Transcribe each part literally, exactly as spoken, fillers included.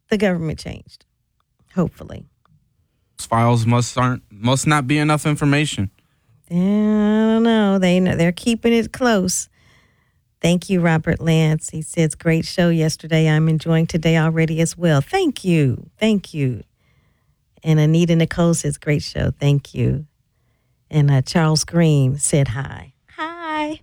the government changed. Hopefully. Files must aren't must not be enough information. I don't know. They they're keeping it close. Thank you, Robert Lance. He says, great show yesterday. I'm enjoying today already as well. Thank you. Thank you. And Anita Nicole says, great show. Thank you. And uh, Charles Green said hi. Hi.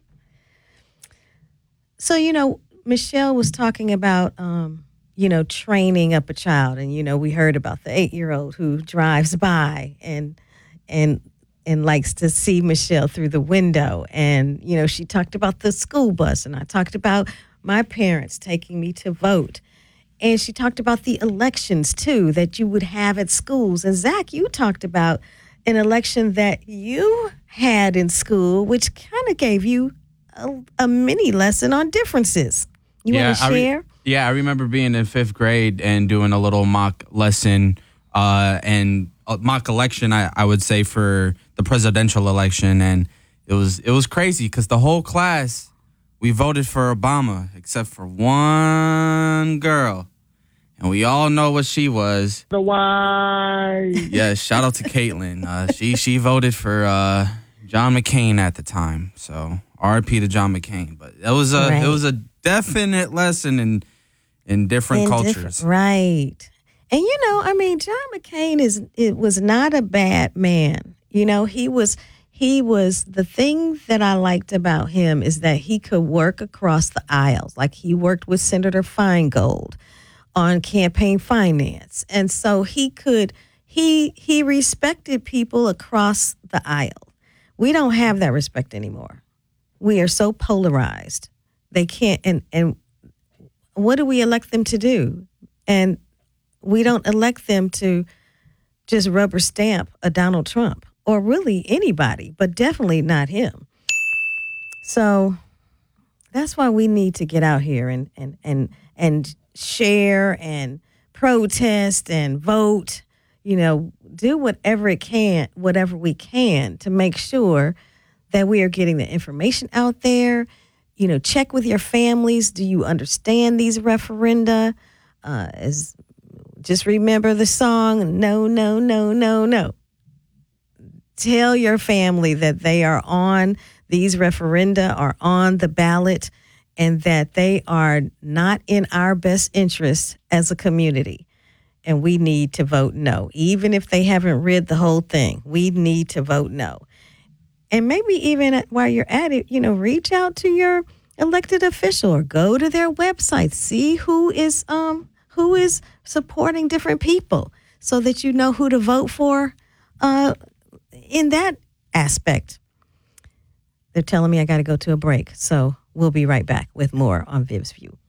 So, you know, Michelle was talking about, um, you know, training up a child. And, you know, we heard about the eight-year-old who drives by and and and likes to see Michelle through the window. And, you know, she talked about the school bus. And I talked about my parents taking me to vote. And she talked about the elections, too, that you would have at schools. And, Zach, you talked about an election that you had in school, which kind of gave you a, a mini lesson on differences. You yeah, want to share? I re- yeah, I remember being in fifth grade and doing a little mock lesson uh, and a mock election, I, I would say, for the presidential election. And it was it was crazy because the whole class, we voted for Obama except for one girl. And we all know what she was. The why? Yeah, shout out to Caitlin. Uh, she she voted for uh, John McCain at the time. So R I P to John McCain. But it was a right. it was a definite lesson in in different In cultures. different- right. And you know, I mean, John McCain is it was not a bad man. You know, he was he was the thing that I liked about him is that he could work across the aisles. Like he worked with Senator Feingold on campaign finance. And so he could, he he respected people across the aisle. We don't have that respect anymore. We are so polarized. They can't, and, and what do we elect them to do? And we don't elect them to just rubber stamp a Donald Trump or really anybody, but definitely not him. So that's why we need to get out here and, and, and, and, share and protest and vote, you know, do whatever it can, whatever we can to make sure that we are getting the information out there. You know, check with your families. Do you understand these referenda? Uh, as just remember the song, no, no, no, no, no. Tell your family that they are on, these referenda are on the ballot, and that they are not in our best interest as a community. And we need to vote no. Even if they haven't read the whole thing, we need to vote no. And maybe even while you're at it, you know, reach out to your elected official or go to their website, see who is um who is supporting different people so that you know who to vote for uh, in that aspect. They're telling me I got to go to a break, so we'll be right back with more on Viv's View.